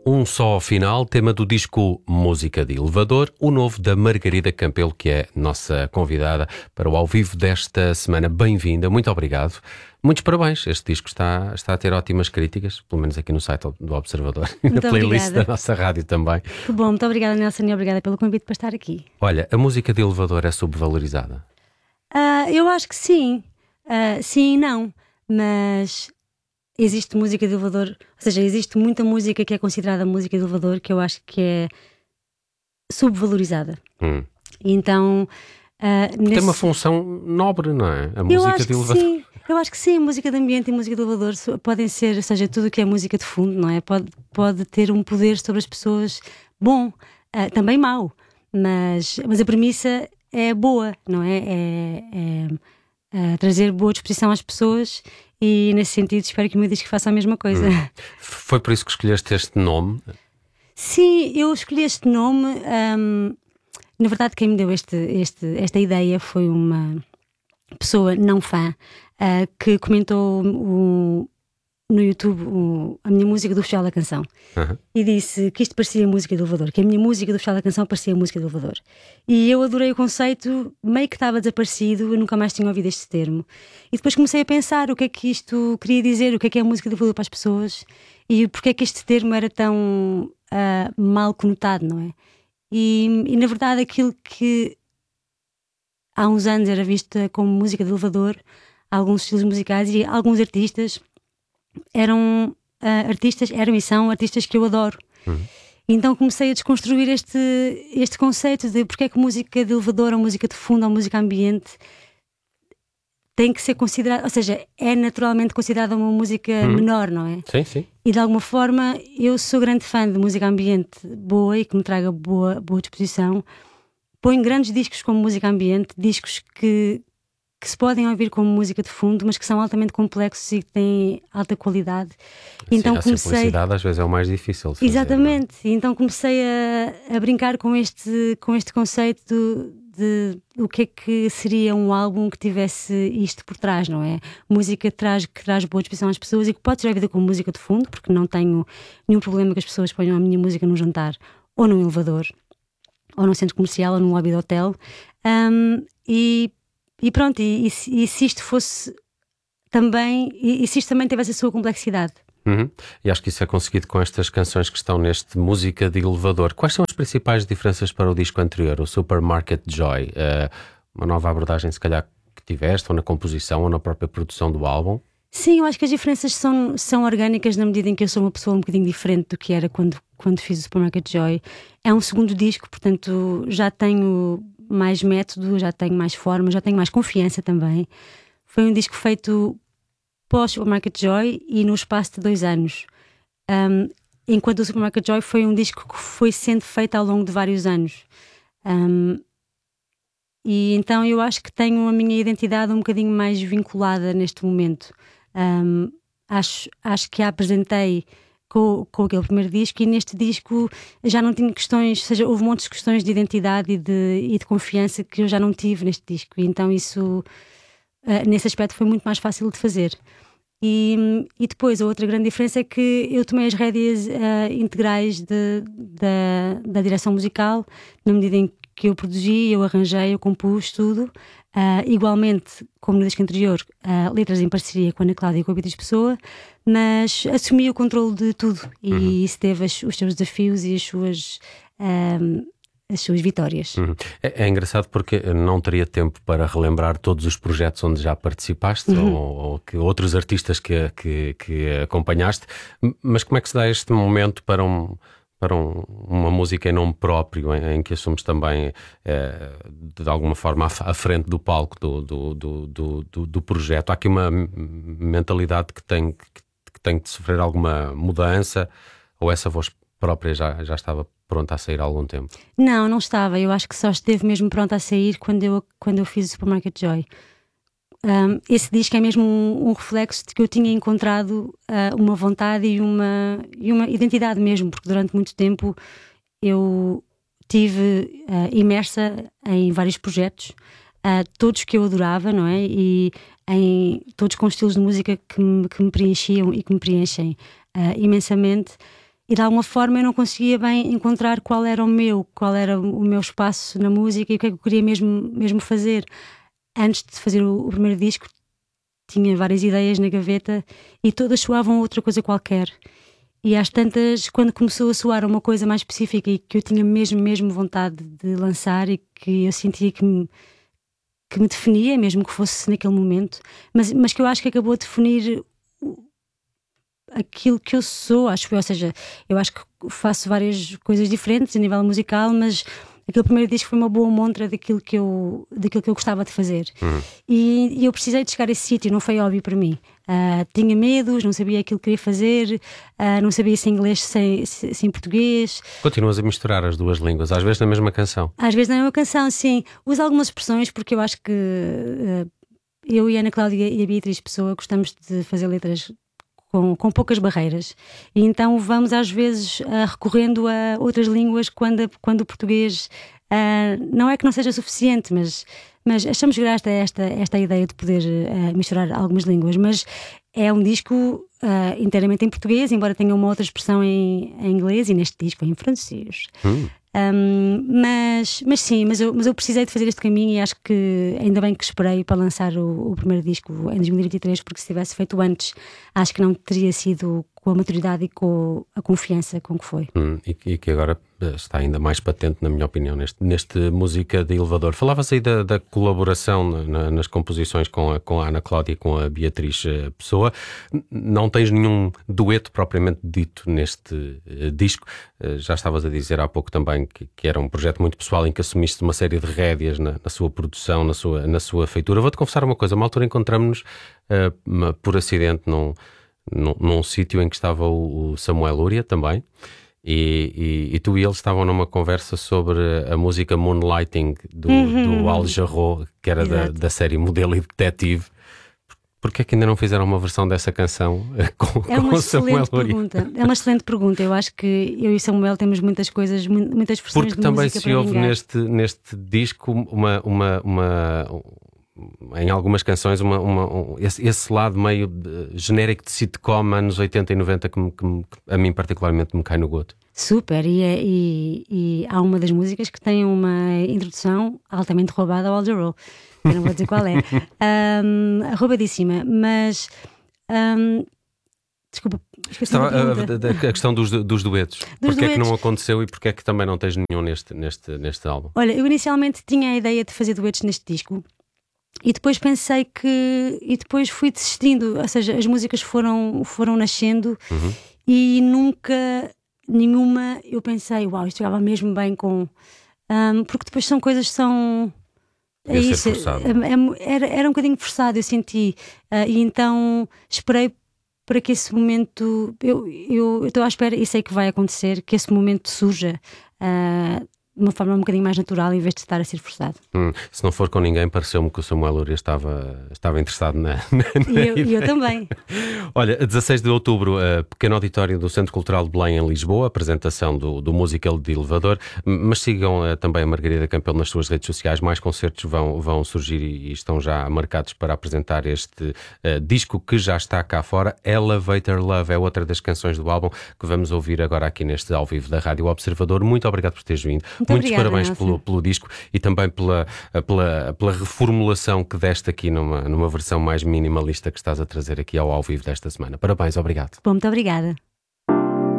Um só final, tema do disco Música de Elevador, o novo da Margarida Campelo, que é nossa convidada para o ao vivo desta semana. Bem-vinda, muito obrigado. Muitos parabéns, este disco está a ter ótimas críticas, pelo menos aqui no site do Observador e na playlist obrigada. da nossa rádio também. Que bom, muito obrigada, Nelson, e obrigada pelo convite para estar aqui. Olha, a música de Elevador é subvalorizada? Eu acho que sim. Sim e não, mas existe música de elevador, ou seja, existe muita música que é considerada música de elevador que eu acho que é subvalorizada. Então, tem uma função nobre, não é? A música de elevador. Sim. Eu acho que sim, música de ambiente e música de elevador podem ser, ou seja, tudo o que é música de fundo, não é? Pode ter um poder sobre as pessoas bom, também mau, mas a premissa é boa, não é? É trazer boa disposição às pessoas e, nesse sentido, espero que o meu disco faça a mesma coisa. Foi por isso que escolheste este nome? Sim, eu escolhi este nome. Na verdade, quem me deu esta ideia foi uma pessoa não fã que comentou no YouTube a minha música do Festival da Canção e disse que isto parecia música de elevador, que a minha música do Festival da Canção parecia música de elevador. E eu adorei o conceito, meio que estava desaparecido, eu nunca mais tinha ouvido este termo. E depois comecei a pensar o que é que isto queria dizer, o que é a música de elevador para as pessoas e porque é que este termo era tão mal conotado, não é? E na verdade aquilo que há uns anos era vista como música de elevador, alguns estilos musicais e alguns artistas eram e são artistas que eu adoro. Então comecei a desconstruir este conceito de porque é que música de elevador ou música de fundo ou música ambiente tem que ser considerada, ou seja, é naturalmente considerada uma música menor, não é? Sim, sim. E de alguma forma eu sou grande fã de música ambiente boa e que me traga boa disposição. Ponho grandes discos como música ambiente, discos que se podem ouvir como música de fundo, mas que são altamente complexos e que têm alta qualidade. Então a simplicidade às vezes é o mais difícil de fazer. Exatamente. Então comecei a brincar com este conceito de o que é que seria um álbum que tivesse isto por trás, não é? Música que traz boa disposição às pessoas e que pode ser ouvida como música de fundo, porque não tenho nenhum problema que as pessoas ponham a minha música num jantar ou num elevador, ou num centro comercial, ou num lobby de hotel. E pronto, e se isto fosse também, e se isto também tivesse a sua complexidade. E acho que isso é conseguido com estas canções que estão neste Música de Elevador. Quais são as principais diferenças para o disco anterior, o Supermarket Joy? Uma nova abordagem, se calhar, que tiveste, ou na composição, ou na própria produção do álbum? Sim, eu acho que as diferenças são orgânicas na medida em que eu sou uma pessoa um bocadinho diferente do que era quando fiz o Supermarket Joy. É um segundo disco, portanto já tenho mais método, já tenho mais forma, já tenho mais confiança também. Foi um disco feito pós-Supermarket Joy e no espaço de 2 anos. Enquanto o Supermarket Joy foi um disco que foi sendo feito ao longo de vários anos. E então eu acho que tenho a minha identidade um bocadinho mais vinculada neste momento. Acho que a apresentei com aquele primeiro disco e neste disco já não tinha questões, ou seja, houve montes de questões de identidade e de confiança que eu já não tive neste disco. E então isso, nesse aspecto, foi muito mais fácil de fazer. E depois a outra grande diferença é que eu tomei as rédeas integrais da direção musical, na medida em que eu produzi, eu arranjei, eu compus tudo. Igualmente, como no disco anterior, letras em parceria com a Ana Cláudia e com a Beatriz Pessoa, mas assumi o controle de tudo e isso teve os seus desafios e as suas vitórias. É engraçado porque não teria tempo para relembrar todos os projetos onde já participaste ou que outros artistas que acompanhaste, mas como é que se dá este momento para uma música em nome próprio, em que assumes também de alguma forma à frente do palco do projeto? Há aqui uma mentalidade que tem de sofrer alguma mudança, ou essa voz própria já estava pronta a sair há algum tempo? Não estava. Eu acho que só esteve mesmo pronta a sair quando eu fiz o Supermarket Joy. Esse disco é mesmo um reflexo de que eu tinha encontrado uma vontade e uma identidade mesmo, porque durante muito tempo eu estive imersa em vários projetos, todos que eu adorava, não é? E todos com estilos de música que me preenchiam e que me preenchem imensamente. E de alguma forma eu não conseguia bem encontrar qual era o meu espaço na música e o que é que eu queria mesmo fazer. Antes de fazer o primeiro disco, tinha várias ideias na gaveta e todas soavam outra coisa qualquer. E às tantas, quando começou a soar uma coisa mais específica e que eu tinha mesmo vontade de lançar e que eu sentia que me definia, mesmo que fosse naquele momento, mas que eu acho que acabou de definir aquilo que eu sou, acho eu. Ou seja, eu acho que faço várias coisas diferentes a nível musical, mas aquele primeiro disco foi uma boa montra daquilo que eu gostava de fazer. E eu precisei de chegar a esse sítio, não foi óbvio para mim. Tinha medos, não sabia aquilo que queria fazer, não sabia se inglês, se em português. Continuas a misturar as duas línguas, às vezes na mesma canção. Às vezes na mesma canção, sim. Uso algumas expressões porque eu acho que eu e a Ana Cláudia e a Beatriz Pessoa gostamos de fazer letras com poucas barreiras, e então vamos às vezes recorrendo a outras línguas quando o português não é que não seja suficiente, mas achamos graça esta ideia de poder misturar algumas línguas. Mas é um disco inteiramente em português, embora tenha uma outra expressão em inglês, e neste disco é em francês. Mas eu precisei de fazer este caminho, e acho que ainda bem que esperei para lançar o primeiro disco em 2023, porque se tivesse feito antes, acho que não teria sido com a maturidade e com a confiança com que foi. E que agora está ainda mais patente, na minha opinião, neste Música de Elevador. Falavas aí da colaboração nas composições com a Ana Cláudia e com a Beatriz Pessoa. Não tens nenhum dueto propriamente dito neste disco. Já estavas a dizer há pouco também que era um projeto muito pessoal, em que assumiste uma série de rédeas na sua produção, na sua feitura. Vou-te confessar uma coisa: uma altura encontramos-nos por acidente num sítio em que estava o Samuel Lúria também, e tu e ele estavam numa conversa sobre a música Moonlighting do Al Jarreau, que era da série Modelo e Detetive. Porquê é que ainda não fizeram uma versão dessa canção com o Samuel Lúria? É uma excelente pergunta. Eu acho que eu e o Samuel temos muitas coisas, muitas versões de música para vingar. Porque também se ouve neste disco em algumas canções esse lado meio genérico de sitcom anos 80 e 90 que a mim particularmente me cai no goto. Super, e há uma das músicas que tem uma introdução altamente roubada ao Al Jarreau. Eu não vou dizer qual é. Roubadíssima, mas desculpa, esqueci a questão dos duetos. Porquê é que não aconteceu e porquê é que também não tens nenhum neste álbum? Olha, eu inicialmente tinha a ideia de fazer duetos neste disco, e depois pensei e depois fui desistindo. Ou seja, as músicas foram nascendo, e nunca nenhuma eu pensei, uau, isto jogava mesmo bem com... porque depois são coisas que são... É isso, era um bocadinho forçado, eu senti, e então esperei para que esse momento, eu estou à espera e sei que vai acontecer, que esse momento surja de uma forma um bocadinho mais natural, em vez de estar a ser forçado. Se não for com ninguém, pareceu-me que o Samuel Lúria estava interessado na E eu também. Olha, a 16 de outubro, pequeno auditório do Centro Cultural de Belém, em Lisboa, apresentação do Musical de Elevador. Mas sigam também a Margarida Campelo nas suas redes sociais. Mais concertos vão surgir e estão já marcados para apresentar este disco que já está cá fora. Elevator Love é outra das canções do álbum que vamos ouvir agora aqui neste ao vivo da Rádio Observador. Muito obrigado por teres vindo. Muitos parabéns pelo disco, e também pela reformulação que deste aqui numa versão mais minimalista que estás a trazer aqui ao vivo desta semana. Parabéns, obrigado. Bom, muito obrigada.